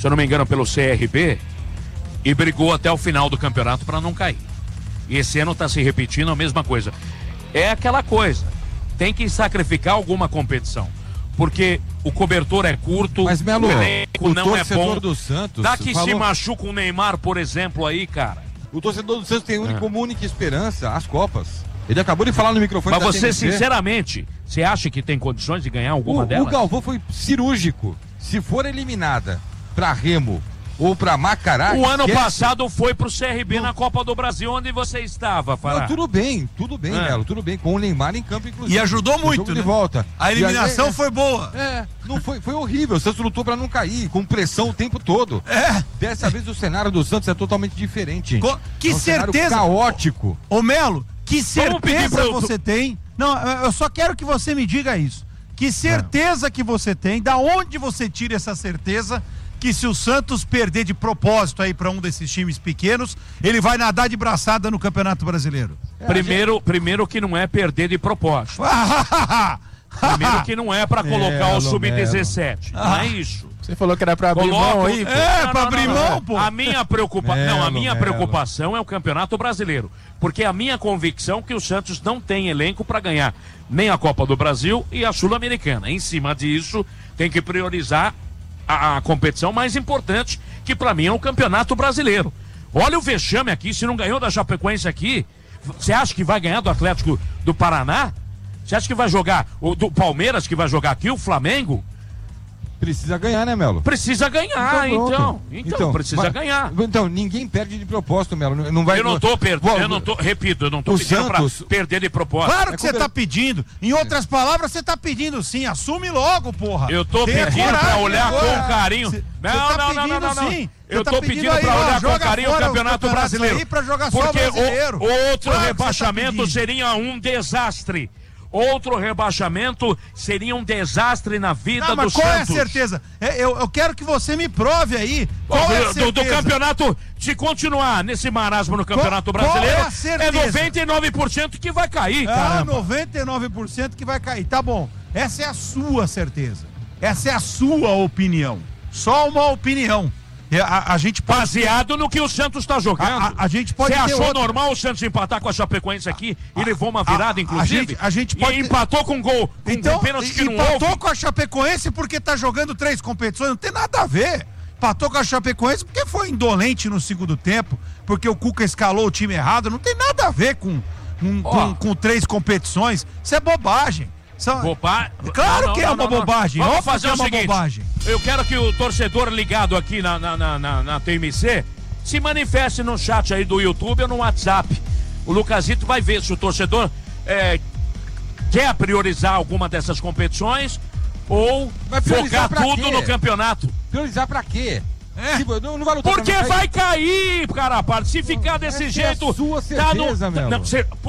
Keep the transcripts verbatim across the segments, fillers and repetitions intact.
se eu não me engano, pelo C R B e brigou até o final do campeonato para não cair. E esse ano está se repetindo a mesma coisa. É aquela coisa, tem que sacrificar alguma competição, porque o cobertor é curto, mas, Melo, o elenco o não é bom. Do Santos Dá que falou... se machuca o Neymar, por exemplo, aí, cara. O torcedor do Santos tem única, como única esperança as Copas. Ele acabou de falar no microfone. Mas da você, T M C. Sinceramente, você acha que tem condições de ganhar alguma o, delas? O Galvão foi cirúrgico. Se for eliminada pra Remo ou pra Macará... O ano esquece. passado foi pro C R B não. na Copa do Brasil, onde você estava, Fará. Não, tudo bem, tudo bem, é. Melo, tudo bem. Com o Neymar em campo, inclusive. E ajudou muito, né? de volta. A eliminação aí, é, foi boa. É, não foi, foi horrível. O Santos lutou pra não cair, com pressão o tempo todo. É. Dessa vez o cenário do Santos é totalmente diferente. Co que é um certeza. Caótico. Ô Melo, que certeza pro... você tem? Não, eu só quero que você me diga isso. Que certeza que você tem? Da onde você tira essa certeza que se o Santos perder de propósito aí para um desses times pequenos, ele vai nadar de braçada no Campeonato Brasileiro? É, primeiro, gente... primeiro que não é perder de propósito. Primeiro que não é para colocar Melo, o sub dezessete. Não é isso. Você falou que era pra abrir Coloca... mão aí? Pô. É, pra abrir mão, pô. A minha preocupação, Melo, não, a minha Melo. preocupação é o Campeonato Brasileiro, porque a minha convicção é que o Santos não tem elenco para ganhar nem a Copa do Brasil e a Sul-Americana. Em cima disso, tem que priorizar a, a competição mais importante, que para mim é o Campeonato Brasileiro. Olha o vexame aqui, se não ganhou da Chapecoense aqui, você acha que vai ganhar do Atlético do Paraná? Você acha que vai jogar o do Palmeiras, que vai jogar aqui, o Flamengo? Precisa ganhar, né, Melo? Precisa ganhar, então. Então, então, então precisa mas, ganhar. Então, ninguém perde de propósito, Melo. Não, não vai, eu não tô perdendo, eu não tô, repito, eu não tô o pedindo Santos, pra perder de propósito. Claro que é você tá pedindo. Em outras palavras, você tá pedindo sim. Assume logo, porra. Eu tô Tenha pedindo coragem pra olhar agora. com carinho. Cê, não, cê tá não, não, não, não, não. Sim. Eu tá tô pedindo, pedindo aí, pra ó, olhar com carinho o Campeonato Brasileiro. Aí pra jogar porque só brasileiro. o, outro claro rebaixamento tá seria um desastre. Outro rebaixamento seria um desastre na vida não, do mas qual Santos. é a certeza? É, eu, eu quero que você me prove aí. Qual do, é a do, do campeonato, se continuar nesse marasmo no Campeonato qual, Brasileiro, qual é, é noventa e nove por cento que vai cair, cara. Ah, noventa e nove por cento que vai cair. Tá bom. Essa é a sua certeza. Essa é a sua opinião. Só uma opinião. A, a gente pode... Baseado no que o Santos está jogando. A, a, a gente pode. Você achou outra... normal o Santos empatar com a Chapecoense aqui a, e levou uma virada, a, inclusive? A gente, a gente pode... E empatou com gol, com então, um pênalti que não empatou houve. com a Chapecoense porque tá jogando três competições, não tem nada a ver. Empatou com a Chapecoense porque foi indolente no segundo tempo, porque o Cuca escalou o time errado, não tem nada a ver com, com, oh. com, com três competições. Isso é bobagem. São... Bobagem? Claro não, que não, é uma não, bobagem. Vamos Óbvio fazer que é o uma seguinte, bobagem. Eu quero que o torcedor ligado aqui na, na, na, na, na T M C se manifeste no chat aí do YouTube ou no WhatsApp. O Lucasito vai ver se o torcedor é, quer priorizar alguma dessas competições ou focar tudo quê? no campeonato. Priorizar pra quê? É. Se, não, não vai lutar Porque pra vai cair, cara, se ficar desse Essa jeito... É a sua certeza, tá no,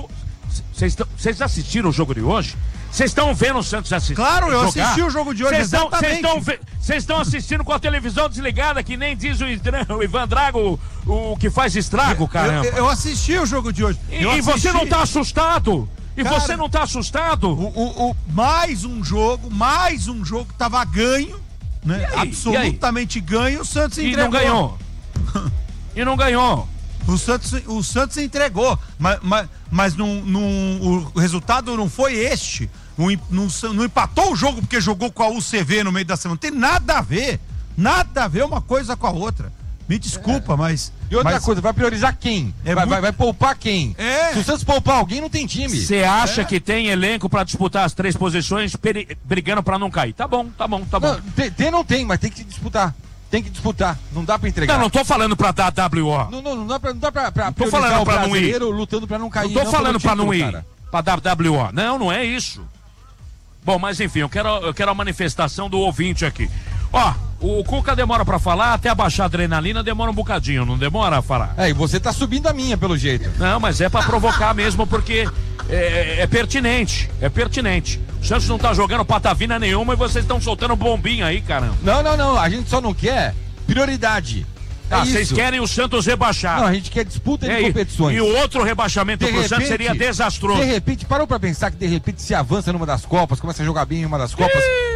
Vocês assistiram o jogo de hoje? Vocês estão vendo o Santos assistir? Claro, eu jogar? assisti o jogo de hoje, Cês tão, exatamente. Vocês estão assistindo com a televisão desligada, que nem diz o, o Ivan Drago, o, o que faz estrago, caramba. Eu, eu, eu assisti o jogo de hoje. E, e você não tá assustado? E Cara, você não tá assustado? O, o, o, mais um jogo, mais um jogo que tava ganho, né? E aí? Absolutamente E ganho, o Santos E entregou. não ganhou. E não ganhou. O Santos, o Santos entregou, mas, mas, mas não, não, o resultado não foi este. Não, não, não empatou o jogo porque jogou com a U C V no meio da semana. Não tem nada a ver. Nada a ver uma coisa com a outra. Me desculpa, é. mas... E outra mas... coisa, vai priorizar quem? É vai, muito... vai, vai poupar quem? É. Se o Santos poupar alguém, não tem time. Você acha É. que tem elenco pra disputar as três posições, peri... brigando pra não cair? Tá bom, tá bom, tá bom. Não, tem, tem, não tem, mas tem que disputar. Tem que disputar, não dá pra entregar. Não, não tô falando pra dar W O. Não, não, não dá pra, não dá pra, pra tô falando pra não ir. lutando pra não cair. Não tô não falando pra título, não ir, cara. pra dar W O. Não, não é isso. Bom, mas enfim, eu quero, eu quero a manifestação do ouvinte aqui. Ó, o Cuca demora pra falar, até abaixar a adrenalina demora um bocadinho, não demora a falar? É, e você tá subindo a minha, pelo jeito. Não, mas é pra provocar mesmo, porque é, é pertinente, é pertinente. O Santos não tá jogando patavina nenhuma e vocês estão soltando bombinha aí, caramba. Não, não, não, a gente só não quer prioridade. Tá, é vocês querem o Santos rebaixar. Não, a gente quer disputa de é, competições. E o outro rebaixamento de pro repente, Santos seria desastroso. De repente, parou pra pensar que de repente se avança numa das Copas, começa a jogar bem em uma das Copas, Ih,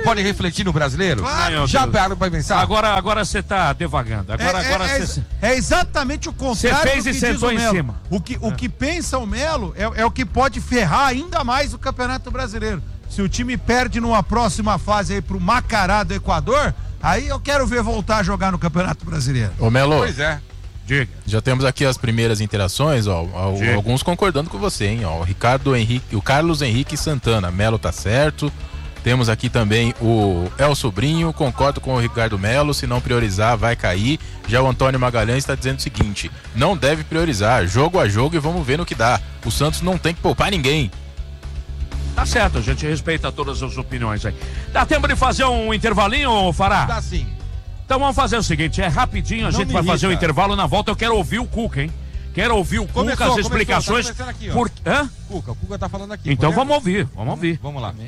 pode refletir no brasileiro? Claro. Já pararam pra pensar? Agora, agora você tá devagando. Agora, é, agora é, você... é, é exatamente o contrário. Você fez do e que sentou diz o em Melo. cima. O que, o que pensa o Melo é, é o que pode ferrar ainda mais o Campeonato Brasileiro. Se o time perde numa próxima fase aí pro Macará do Equador, aí eu quero ver voltar a jogar no Campeonato Brasileiro. Ô Melo, Pois é. Diga. já temos aqui as primeiras interações, ó, ó, Diga. alguns concordando com você, hein, ó, o Ricardo Henrique, o Carlos Henrique Santana, Melo tá certo. Temos aqui também o El Sobrinho, concordo com o Ricardo Melo, se não priorizar vai cair. Já o Antônio Magalhães está dizendo o seguinte: não deve priorizar, jogo a jogo e vamos ver no que dá. O Santos não tem que poupar ninguém. Tá certo, a gente respeita todas as opiniões aí. Dá tempo de fazer um intervalinho, Fará? Dá sim. Então vamos fazer o seguinte, é rapidinho, a Não gente me vai fazer o irrita. intervalo. Na volta eu quero ouvir o Cuca, hein? Quero ouvir o Cuca, Começou, as começou, explicações. tá começando aqui, ó. por... Hã? Cuca, o Cuca tá falando aqui. Então podemos? vamos ouvir, vamos ouvir. Vamos lá.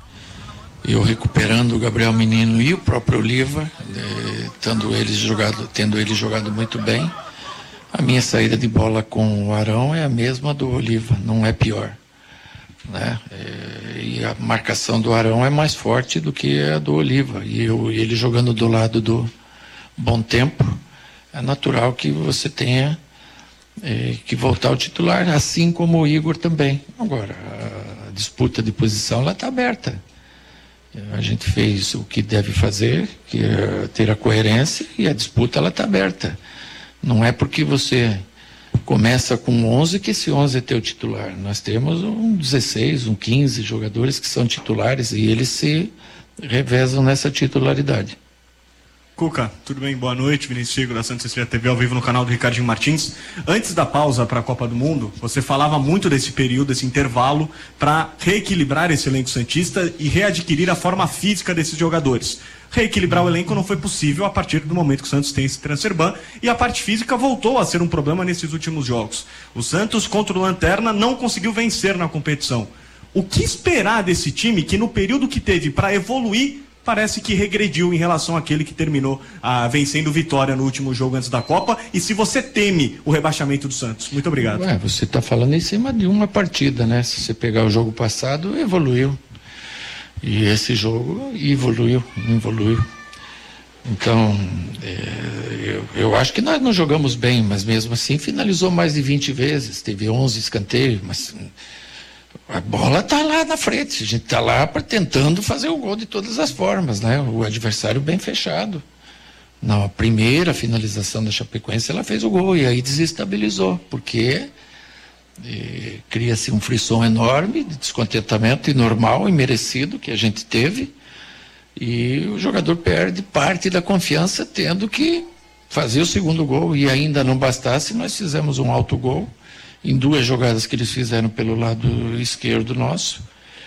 Eu recuperando o Gabriel Menino e o próprio Oliva, eh, tendo eles jogado, tendo ele jogado muito bem. A minha saída de bola com o Arão é a mesma do Oliva, não é pior, né? Eh, e a marcação do Arão é mais forte do que a do Oliva. E eu, ele jogando do lado do Bom Tempo, é natural que você tenha eh, que voltar ao titular, assim como o Igor também. Agora, a disputa de posição ela está aberta. A gente fez o que deve fazer, que é ter a coerência, e a disputa ela está aberta. Não é porque você começa com onze que esse onze é teu titular. Nós temos um dezesseis, um quinze jogadores que são titulares e eles se revezam nessa titularidade. Cuca, tudo bem? Boa noite. Vinícius Chico da Santa Cecília T V ao vivo no canal do Ricardinho Martins. Antes da pausa para a Copa do Mundo, você falava muito desse período, desse intervalo, para reequilibrar esse elenco santista e readquirir a forma física desses jogadores. Reequilibrar o elenco não foi possível a partir do momento que o Santos tem esse transfer ban e a parte física voltou a ser um problema nesses últimos jogos. O Santos contra o Lanterna não conseguiu vencer na competição. O que esperar desse time que no período que teve para evoluir parece que regrediu em relação àquele que terminou ah, vencendo Vitória no último jogo antes da Copa, e se você teme o rebaixamento do Santos? Muito obrigado. Ué, você está falando em cima de uma partida, né? Se você pegar o jogo passado, evoluiu. E esse jogo evoluiu, evoluiu. Então, é, eu, eu acho que nós não jogamos bem, mas mesmo assim finalizou mais de vinte vezes, teve onze escanteios, mas a bola está lá na frente, a gente está lá pra, tentando fazer o gol de todas as formas, né? O adversário bem fechado. Na primeira finalização da Chapecoense ela fez o gol e aí desestabilizou, porque eh, cria-se um frisson enorme de descontentamento e normal e merecido que a gente teve, e o jogador perde parte da confiança tendo que fazer o segundo gol, e ainda não bastasse, nós fizemos um autogol em duas jogadas que eles fizeram pelo lado esquerdo nosso.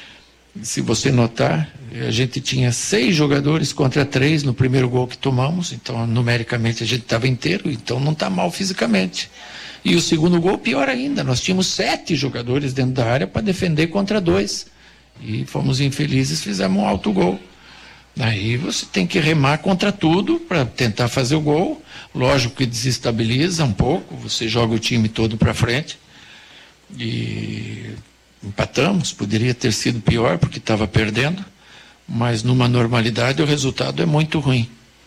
Se você notar, a gente tinha seis jogadores contra três no primeiro gol que tomamos, então numericamente a gente estava inteiro, então não está mal fisicamente. E o segundo gol, pior ainda, nós tínhamos sete jogadores dentro da área para defender contra dois, e fomos infelizes, fizemos um autogol. Aí você tem que remar contra tudo para tentar fazer o gol. Lógico que desestabiliza um pouco, você joga o time todo para frente. E empatamos, poderia ter sido pior porque estava perdendo, mas numa normalidade o resultado é muito ruim.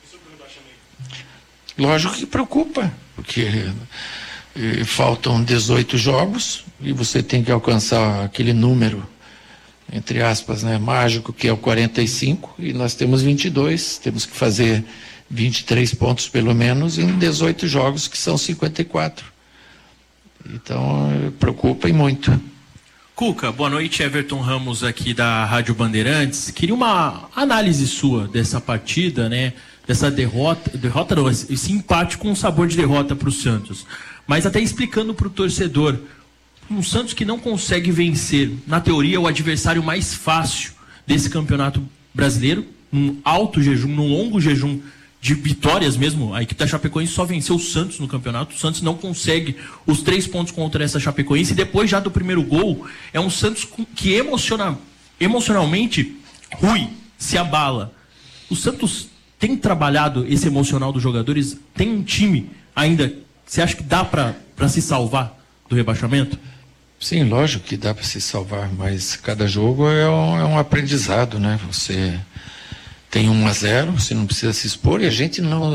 Lógico que preocupa, porque eh, faltam dezoito jogos e você tem que alcançar aquele número, entre aspas, né, mágico, que é o quarenta e cinco, e nós temos vinte e dois, temos que fazer vinte e três pontos pelo menos em dezoito jogos, que são cinquenta e quatro. Então, preocupa e muito. Cuca, boa noite, Everton Ramos aqui da Rádio Bandeirantes. Queria uma análise sua dessa partida, né? Dessa derrota, derrota não, esse empate com um sabor de derrota para o Santos. Mas até explicando para o torcedor, um Santos que não consegue vencer, na teoria, o adversário mais fácil desse campeonato brasileiro, num alto jejum, num longo jejum de vitórias mesmo. A equipe da Chapecoense só venceu o Santos no campeonato. O Santos não consegue os três pontos contra essa Chapecoense. E depois já do primeiro gol, é um Santos que emociona, emocionalmente ruim, se abala. O Santos tem trabalhado esse emocional dos jogadores? Tem um time ainda, você acha que dá para se salvar do rebaixamento? Sim, lógico que dá para se salvar, mas cada jogo é um, é um aprendizado, né? Você tem um a zero, você não precisa se expor, e a gente não